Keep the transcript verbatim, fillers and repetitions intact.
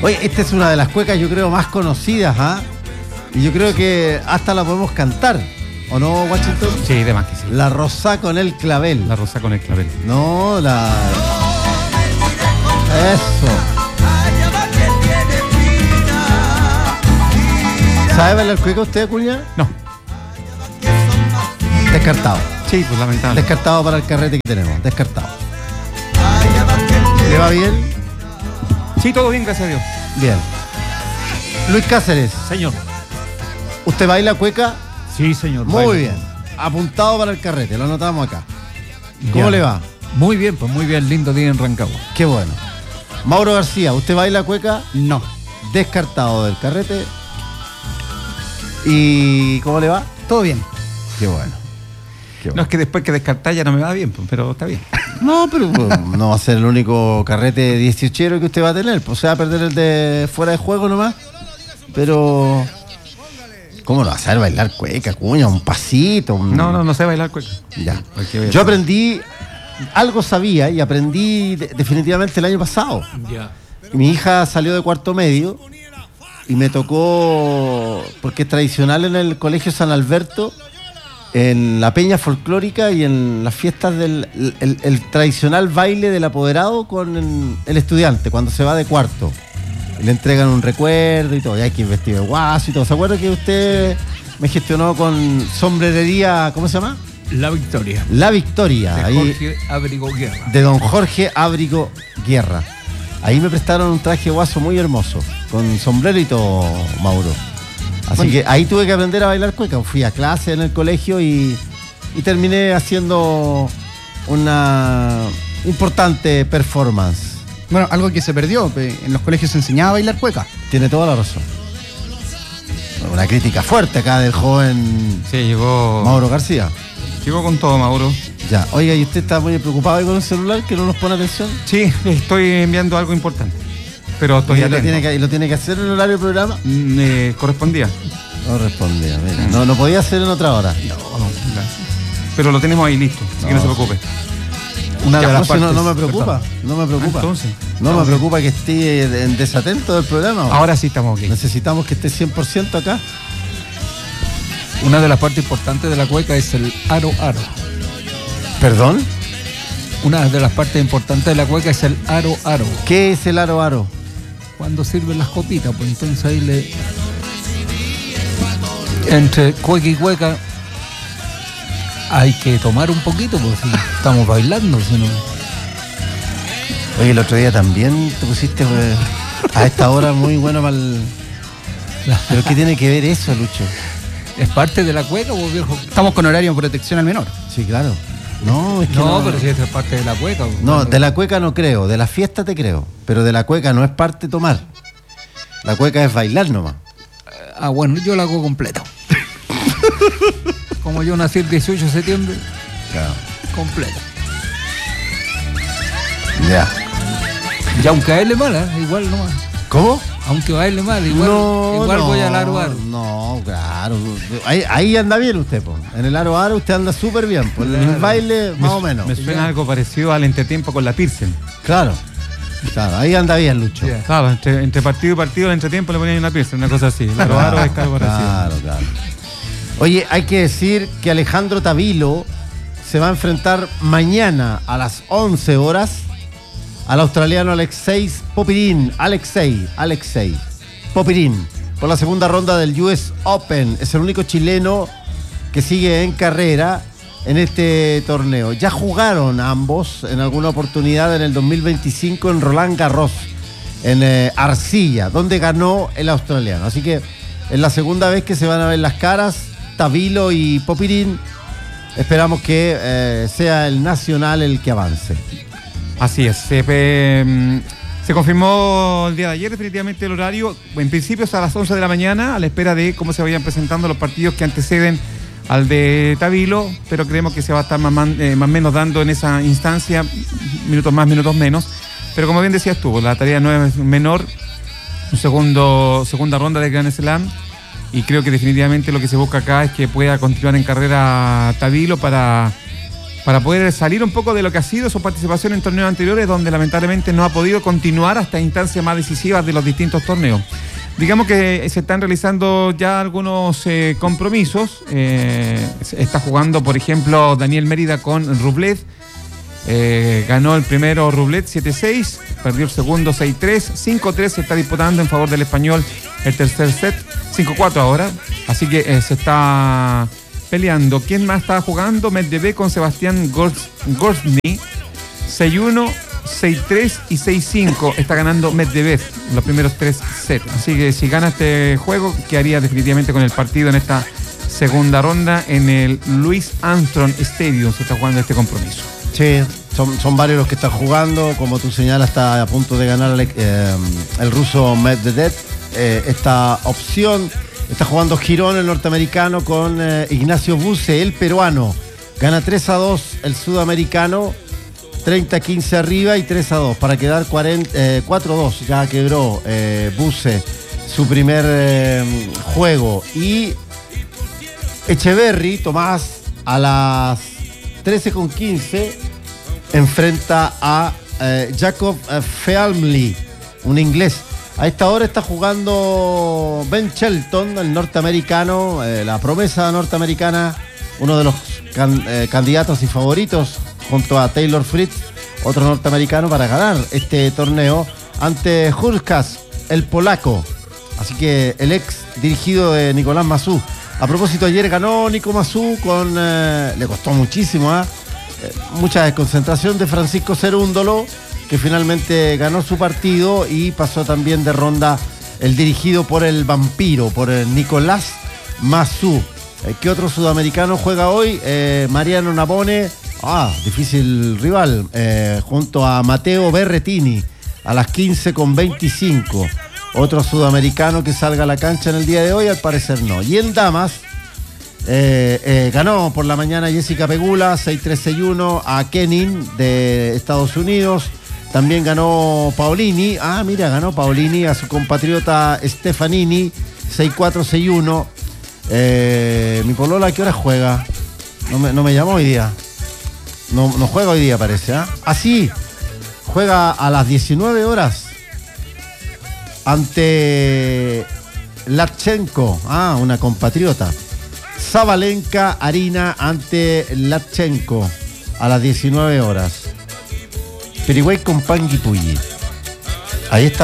Oye, esta es una de las cuecas, yo creo, más conocidas, ¿ah? ¿eh? Y yo creo que hasta la podemos cantar, ¿o no, Washington? Sí, de más que sí. La Rosá con el clavel. La Rosá con el clavel. No, la... Eso. ¿Sabe bailar cueca usted, cuña? No. Descartado. Sí, pues lamentable. Descartado para el carrete que tenemos. Descartado. ¿Le va bien? Sí, todo bien, gracias a Dios. Bien. Luis Cáceres. Señor. ¿Usted baila cueca? Sí, señor. Muy baila. bien. Apuntado para el carrete, lo anotamos acá. ¿Cómo Ya. le va? Muy bien, pues muy bien, lindo día en Rancagua. Qué bueno. Mauro García, ¿usted baila cueca? No. Descartado del carrete. ¿Y cómo le va? Todo bien. Qué bueno. Qué No, bueno. es que después que descartar ya no me va bien, pues, pero está bien. No, pero pues, no va a ser el único carrete dieciochero que usted va a tener. Pues se va a perder el de fuera de juego nomás. Pero... ¿Cómo lo va a hacer bailar cueca, cuña? Un pasito. Un... No, no, no sé bailar cueca. Ya. Aquí voy a Yo hacer. aprendí... Algo sabía y aprendí de- definitivamente el año pasado. Ya. Mi hija salió de cuarto medio y me tocó, porque es tradicional en el Colegio San Alberto, en la peña folclórica y en las fiestas del el, el- el tradicional baile del apoderado con el, el estudiante cuando se va de cuarto. Y le entregan un recuerdo y todo, y hay que ir vestido de guaso y todo. ¿Se acuerda que usted me gestionó con sombrerería, ¿cómo se llama? La Victoria. La Victoria, De ahí, Jorge Abrigo Guerra. de don Jorge Ábrigo Guerra. Ahí me prestaron un traje guaso muy hermoso, con sombrero y todo, Mauro. Así Bueno. que ahí tuve que aprender a bailar cueca. Fui a clase en el colegio y, y terminé haciendo una importante performance. Bueno, algo que se perdió, pe- en los colegios se enseñaba a bailar cueca. Tiene toda la razón. Una crítica fuerte acá del joven Sí, llegó. Mauro García. Llegó con todo, Mauro. Ya, oiga, ¿y usted está muy preocupado ahí con el celular que no nos pone atención? Sí, estoy enviando algo importante. Pero estoy ¿Y lo, atento. tiene que, y lo tiene que hacer en el horario del programa? Mm, eh, correspondía. No respondía, mira. No, no podía hacer en otra hora. No, no, gracias. Pero lo tenemos ahí listo, así que no se preocupe. Una Ya, de las no, si no, partes. no me preocupa, Perdón. no me preocupa. Ah, entonces. no me preocupa que esté en desatento del programa. Ahora sí estamos aquí. Necesitamos que esté cien por ciento acá. Una de las partes importantes de la cueca es el aro aro. ¿Perdón? Una de las partes importantes de la cueca es el aro aro. ¿Qué es el aro aro? Cuando sirven las copitas, pues entonces ahí le... Entre cueca y cueca hay que tomar un poquito, pues si estamos bailando, si no... Oye, el otro día también te pusiste pues, a esta hora muy bueno para el... ¿Pero qué tiene que ver eso, Lucho? ¿Es parte de la cueca, pues viejo? Estamos con horario de protección al menor. Sí, claro. No, es que No, no, pero si esta es parte de la cueca. pues, No, cuando- de la cueca no creo, de la fiesta te creo, pero de la cueca no es parte tomar. La cueca es bailar nomás. Ah, bueno, yo la hago completa. Como yo nací el dieciocho de septiembre, Claro. completa. Ya. Y aunque a él le mala, igual nomás. ¿Cómo? Aunque a él le mala, igual, no, igual no, voy al aro aro. No, claro. Ahí, ahí anda bien usted, po. En el aro aro usted anda súper bien. Pues en el Claro. baile, más o menos. Me suena algo parecido al entretiempo con la Pilsen. Claro. Claro, ahí anda bien, Lucho. Ya. Claro, entre, entre partido y partido, al entretiempo le ponían una Pilsen, una cosa así. La Claro, robaron es algo parecido. claro, claro. Oye, hay que decir que Alejandro Tavilo se va a enfrentar mañana a las once horas al australiano Alexei Popirín. Alexei, Alexei Popirín, por la segunda ronda del U S Open. Es el único chileno que sigue en carrera en este torneo. Ya jugaron ambos en alguna oportunidad en el dos mil veinticinco en Roland Garros, en eh, Arcilla, donde ganó el australiano. Así que es la segunda vez que se van a ver las caras, Tavilo y Popirín. Esperamos que eh, sea el nacional el que avance. Así es. Se, eh, se confirmó el día de ayer definitivamente el horario. En principio es a las once de la mañana, a la espera de cómo se vayan presentando los partidos que anteceden al de Tavilo, pero creemos que se va a estar más, más, eh, más o menos dando en esa instancia, minutos más, minutos menos. Pero como bien decías tú, la tarea no es menor, un segundo, segunda ronda de Grand Slam, y creo que definitivamente lo que se busca acá es que pueda continuar en carrera Tavilo para para poder salir un poco de lo que ha sido su participación en torneos anteriores, donde lamentablemente no ha podido continuar hasta instancias más decisivas de los distintos torneos. Digamos que se están realizando ya algunos eh, compromisos. Eh, está jugando, por ejemplo, Daniel Mérida con Rublev. Eh, ganó el primero Rublev siete seis, perdió el segundo seis tres, cinco tres. Se está disputando en favor del español el tercer set, cinco cuatro ahora. Así que eh, se está peleando. ¿Quién más está jugando? Medvedev con Sebastián Gorsny, seis uno, seis tres y seis cinco. Está ganando Medvedev los primeros tres sets. Así que si gana este juego, quedaría definitivamente con el partido en esta segunda ronda en el Louis Armstrong Stadium. Se está jugando este compromiso. Sí, son, son varios los que están jugando. Como tú señalas, está a punto de ganar el, eh, el ruso Medvedev. Eh, esta opción está jugando Girón, el norteamericano, con eh, Ignacio Buse, el peruano. Gana tres a dos el sudamericano, treinta quince arriba y tres a dos para quedar cuatro a dos. Ya quebró eh, Buse su primer eh, juego. Y Echeverry, Tomás, a las trece con quince enfrenta a eh, Jacob Fealmley, un inglés. A esta hora está jugando Ben Shelton, el norteamericano, eh, la promesa norteamericana, uno de los can, eh, candidatos y favoritos, junto a Taylor Fritz, otro norteamericano, para ganar este torneo ante Hurkacz, el polaco. Así que el ex dirigido de Nicolás Massú. A propósito, ayer ganó Nico Massú con... Eh, le costó muchísimo, ¿eh? Eh, mucha desconcentración de Francisco Cerúndolo, que finalmente ganó su partido y pasó también de ronda el dirigido por el vampiro, por el Nicolás Massú. Eh, ¿Qué otro sudamericano juega hoy? Eh, Mariano Navone, ah, difícil rival, eh, junto a Matteo Berrettini, a las quince con veinticinco. Otro sudamericano que salga a la cancha en el día de hoy, al parecer no. Y en damas, eh, eh, ganó por la mañana Jessica Pegula, seis tres seis uno a Kenin de Estados Unidos. También ganó Paolini, ah mira, ganó Paolini a su compatriota Stefanini, seis cuatro seis uno. Eh, mi polola, ¿a qué hora juega? No me, no me llamó hoy día. No, no juega hoy día, parece, ¿ah? ¿eh? Ah, sí, juega a las diecinueve horas. Ante Latchenko, ah, una compatriota. Sabalenka Arina ante Latchenko a las diecinueve horas. Perigüey con Panguipulli. Ahí está.